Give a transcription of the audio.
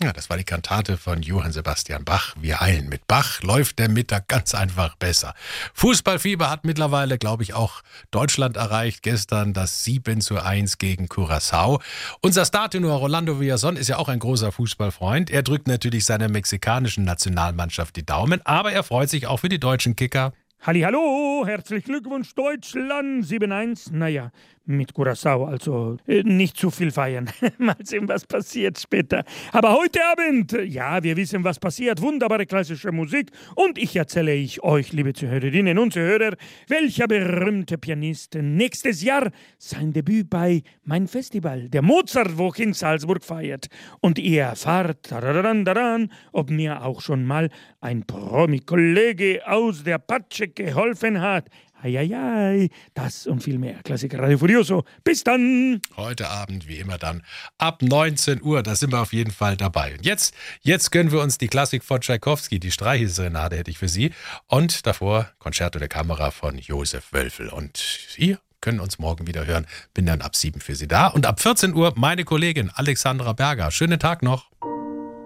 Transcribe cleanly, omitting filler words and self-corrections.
Ja, das war die Kantate von Johann Sebastian Bach. Wir eilen mit Bach, läuft der Mittag ganz einfach besser. Fußballfieber hat mittlerweile, glaube ich, auch Deutschland erreicht. Gestern das 7:1 gegen Curaçao. Unser Startenor Rolando Villazón ist ja auch ein großer Fußballfreund. Er drückt natürlich seiner mexikanischen Nationalmannschaft die Daumen, aber er freut sich auch für die deutschen Kicker. Hallihallo, herzlichen Glückwunsch Deutschland, 7:1. Naja, mit Curaçao, also nicht zu viel feiern. Mal sehen, was passiert später. Aber heute Abend, ja, wir wissen, was passiert. Wunderbare klassische Musik. Und ich erzähle euch, liebe Zuhörerinnen und Zuhörer, welcher berühmte Pianist nächstes Jahr sein Debüt bei Mein Festival, der Mozartwoche in Salzburg, feiert. Und ihr erfahrt, ob mir auch schon mal ein Promi-Kollege aus der Patsche geholfen hat. Eieiei, das und viel mehr. Klassiker Radio Furioso. Bis dann! Heute Abend, wie immer dann, ab 19 Uhr, da sind wir auf jeden Fall dabei. Und jetzt gönnen wir uns die Klassik von Tschaikowski, die Streichserenade hätte ich für Sie. Und davor Concerto der Kamera von Josef Wölfel. Und Sie können uns morgen wieder hören. Bin dann ab 7 für Sie da. Und ab 14 Uhr meine Kollegin Alexandra Berger. Schönen Tag noch.